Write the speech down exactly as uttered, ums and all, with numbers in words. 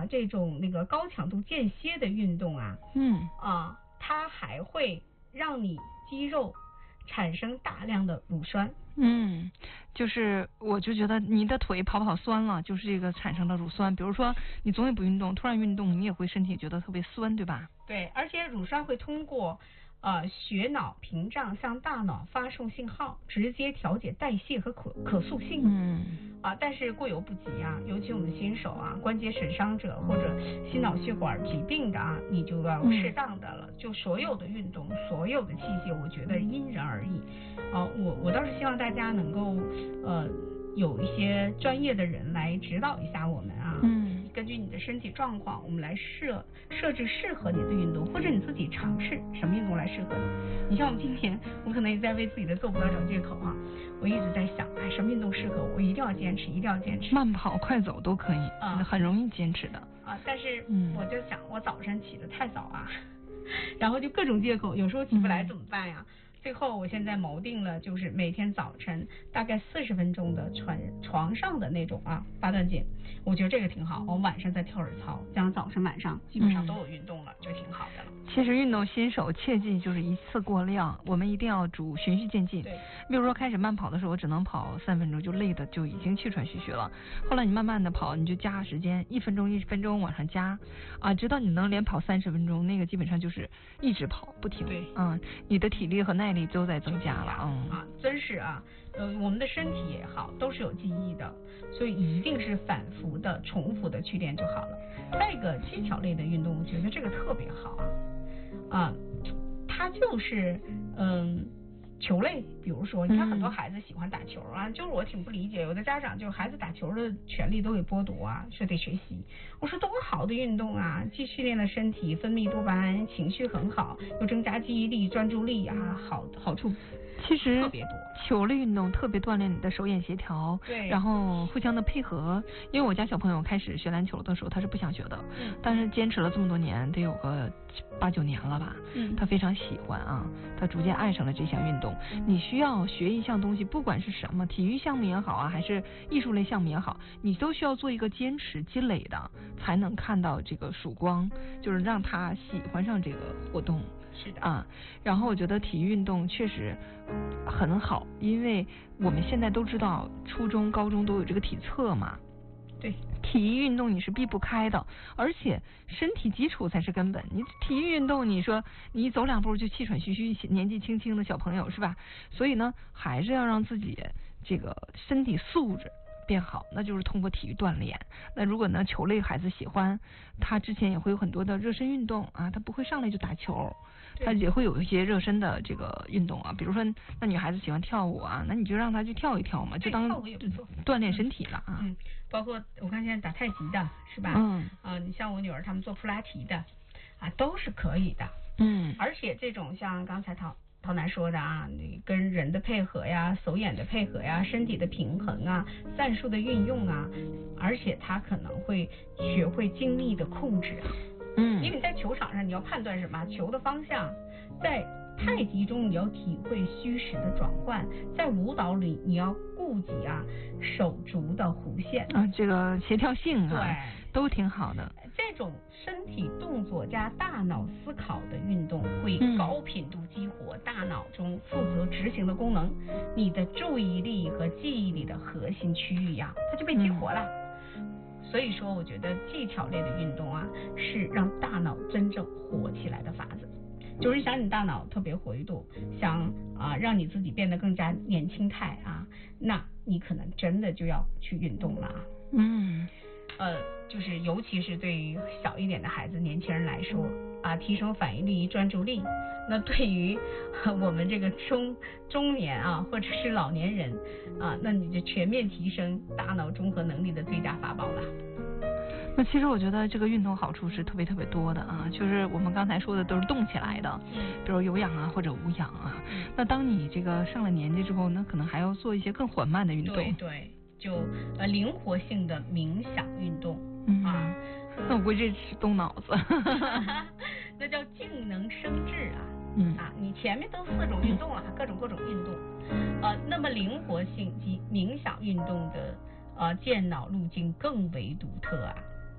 啊这种那个高强度间歇的运动啊， 嗯啊，它还会让你肌肉产生大量的乳酸。 嗯，就是我就觉得你的腿跑跑酸了，就是这个产生的乳酸。比如说你总也不运动，突然运动，你也会身体觉得特别酸，对吧？ 对，而且乳酸会通过呃血脑屏障向大脑发送信号，直接调节代谢和可可塑性。 嗯。 啊，但是过犹不及啊，尤其我们新手啊，关节损伤者或者心脑血管疾病的啊，你就要适当的了。嗯、就所有的运动，所有的器械，我觉得因人而异。啊，我我倒是希望大家能够呃有一些专业的人来指导一下我们啊。 嗯。 根据你的身体状况，我们来设设置适合你的运动，或者你自己尝试什么运动来适合你。你像我们今天，我可能也在为自己的做不到找借口啊。我一直在想，哎，什么运动适合我？我一定要坚持，一定要坚持。 慢跑、快走都可以，啊，很容易坚持的。 啊，但是我就想，我早晨起得太早啊，然后就各种借口，有时候起不来怎么办呀？嗯，最后我现在谋定了，就是每天早晨大概四十分钟的床床上的那种啊八段锦，我觉得这个挺好。我晚上再跳会儿操，这样早晨晚上基本上都有运动了，嗯、就挺好的了。 其实运动新手切记就是一次过量，我们一定要主循序渐进。 对， 比如说开始慢跑的时候，我只能跑三分钟就累的就已经气喘吁吁了。后来你慢慢的跑，你就加时间，一分钟一分钟往上加，啊，直到你能连跑三十分钟，那个基本上就是一直跑不停。 对， 嗯，你的体力和耐力都在增加了。嗯啊，真是啊，呃，我们的身体也好，都是有记忆的，所以一定是反复的、重复的去练就好了。再一个技巧类的运动，我觉得这个特别好啊，啊，它就是嗯。球类，比如说，你看很多孩子喜欢打球啊，嗯、就是我挺不理解，有的家长就是孩子打球的权利都给剥夺啊，说得学习。我说多好的运动啊，既训练了身体，分泌多巴胺，情绪很好，又增加记忆力、专注力啊，好好处其实特别多。 球类运动特别锻炼你的手眼协调， 对， 然后互相的配合。因为我家小朋友开始学篮球的时候，他是不想学的，嗯，但是坚持了这么多年，得有个八九年了吧，嗯，他非常喜欢啊，他逐渐爱上了这项运动。你需要学一项东西，不管是什么，体育项目也好啊，还是艺术类项目也好，你都需要做一个坚持积累的，才能看到这个曙光，就是让他喜欢上这个活动。 是的啊，然后我觉得体育运动确实很好，因为我们现在都知道初中、高中都有这个体测嘛。 对， 体育运动你是避不开的，而且身体基础才是根本。你体育运动，你说你走两步就气喘吁吁，年纪轻轻的小朋友是吧？所以呢，还是要让自己这个身体素质变好，那就是通过体育锻炼。那如果呢球类孩子喜欢，他之前也会有很多的热身运动啊，他不会上来就打球，他也会有一些热身的这个运动啊，比如说那女孩子喜欢跳舞啊，那你就让她去跳一跳嘛，就当锻炼身体了啊。 嗯，包括我看现在打太极的是吧？ 嗯啊，你像我女儿他们做普拉提的啊，都是可以的。 嗯， 而且这种像刚才陶陶楠说的啊，你跟人的配合呀、手眼的配合呀、身体的平衡啊、战术的运用啊，而且他可能会学会精力的控制啊。 嗯， 因为你在球场上你要判断什么球的方向，在太极中你要体会虚实的转换，在舞蹈里你要顾及啊手足的弧线啊，这个协调性啊， 对， 都挺好的。 这种身体动作加大脑思考的运动，会高频度激活大脑中负责执行的功能，嗯、你的注意力和记忆力的核心区域呀、啊，它就被激活了。嗯、所以说，我觉得技巧类的运动啊，是让大脑真正活起来的法子。就是想你大脑特别活跃度，想啊让你自己变得更加年轻态啊，那你可能真的就要去运动了啊。 嗯， 呃，就是尤其是对于小一点的孩子、年轻人来说啊，提升反应力、专注力。那对于我们这个中中年啊，或者是老年人啊，那你就全面提升大脑综合能力的最佳法宝了。 那其实我觉得这个运动好处是特别特别多的啊，就是我们刚才说的都是动起来的，比如有氧啊或者无氧啊。那当你这个上了年纪之后呢，可能还要做一些更缓慢的运动。 对对，就呃灵活性的冥想运动、 嗯、 啊。 那我估计是动脑子。 那叫静能生智啊。 嗯啊，你前面都四种运动了，各种各种运动，呃，那么灵活性及冥想运动的呃健脑路径更为独特啊。